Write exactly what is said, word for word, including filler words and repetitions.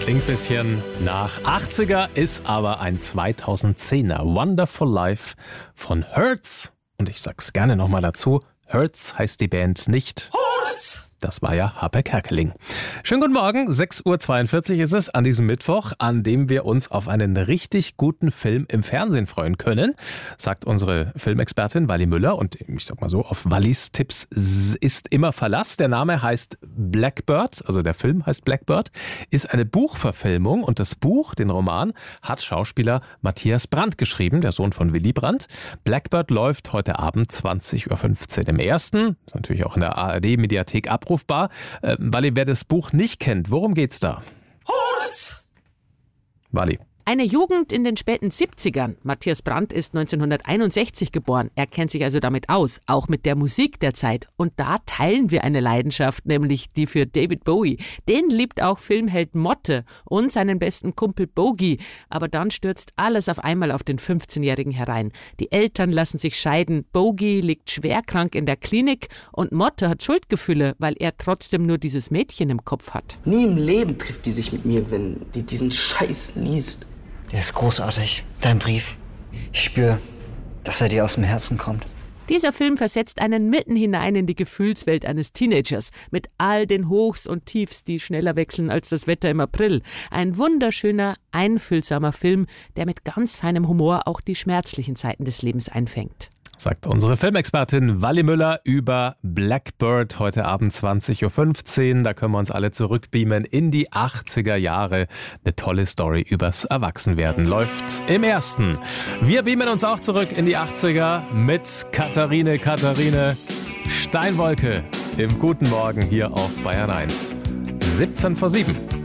Klingt ein bisschen nach achtziger, ist aber ein zweitausendzehner. Wonderful Life von Hurts. Und ich sag's gerne nochmal dazu, Hurts heißt die Band nicht. Das war ja Harpe Kerkeling. Schönen guten Morgen, sechs Uhr zweiundvierzig ist es an diesem Mittwoch, an dem wir uns auf einen richtig guten Film im Fernsehen freuen können, sagt unsere Filmexpertin Wally Müller. Und ich sag mal so, auf Wallys Tipps ist immer Verlass. Der Name heißt Blackbird, also der Film heißt Blackbird, ist eine Buchverfilmung. Und das Buch, den Roman, hat Schauspieler Matthias Brandt geschrieben, der Sohn von Willy Brandt. Blackbird läuft heute Abend zwanzig Uhr fünfzehn im Ersten, ist natürlich auch in der A R D-Mediathek abrufbar. Äh, Wally, wer das Buch nicht kennt, worum geht's da? Horst! Wally. Eine Jugend in den späten siebzigern. Matthias Brandt ist neunzehnhunderteinundsechzig geboren. Er kennt sich also damit aus, auch mit der Musik der Zeit. Und da teilen wir eine Leidenschaft, nämlich die für David Bowie. Den liebt auch Filmheld Motte und seinen besten Kumpel Bogey. Aber dann stürzt alles auf einmal auf den fünfzehnjährigen herein. Die Eltern lassen sich scheiden, Bogey liegt schwerkrank in der Klinik und Motte hat Schuldgefühle, weil er trotzdem nur dieses Mädchen im Kopf hat. Nie im Leben trifft die sich mit mir, wenn die diesen Scheiß liest. Der ist großartig, dein Brief. Ich spüre, dass er dir aus dem Herzen kommt. Dieser Film versetzt einen mitten hinein in die Gefühlswelt eines Teenagers mit all den Hochs und Tiefs, die schneller wechseln als das Wetter im April. Ein wunderschöner, einfühlsamer Film, der mit ganz feinem Humor auch die schmerzlichen Zeiten des Lebens einfängt. Sagt unsere Filmexpertin Wally Müller über Blackbird heute Abend zwanzig Uhr fünfzehn. Da können wir uns alle zurückbeamen in die achtziger Jahre. Eine tolle Story übers Erwachsenwerden läuft im Ersten. Wir beamen uns auch zurück in die achtziger mit Katharine, Katharine Steinwolke im Guten Morgen hier auf Bayern eins. siebzehn vor sieben.